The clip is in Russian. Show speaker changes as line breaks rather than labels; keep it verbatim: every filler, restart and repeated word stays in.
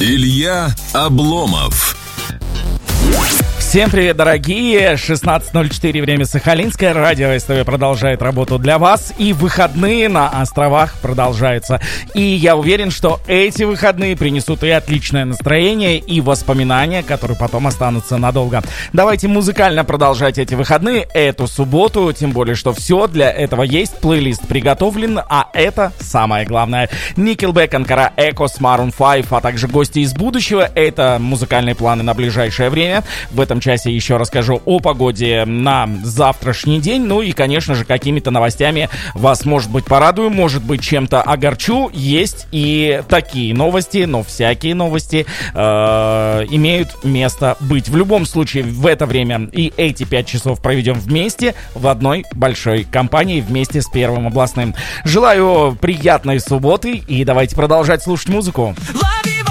Илья Обломов.
Всем привет, дорогие! шестнадцать ноль четыре, время Сахалинское. Радио СТВ продолжает работу для вас. И выходные на островах продолжаются. И я уверен, что эти выходные принесут и отличное настроение, и воспоминания, которые потом останутся надолго. Давайте музыкально продолжать эти выходные, эту субботу. Тем более, что все для этого есть. Плейлист приготовлен, а это самое главное. Nickelback, Анкара Экос, Maroon пять, а также гости из будущего. Это музыкальные планы на ближайшее время. В этом часе еще расскажу о погоде на завтрашний день. Ну и, конечно же, какими-то новостями вас, может быть, порадую, может быть, чем-то огорчу. Есть и такие новости, но всякие новости э, имеют место быть. В любом случае, в это время и эти пять часов проведем вместе в одной большой компании, вместе с Первым областным. Желаю приятной субботы и давайте продолжать слушать музыку.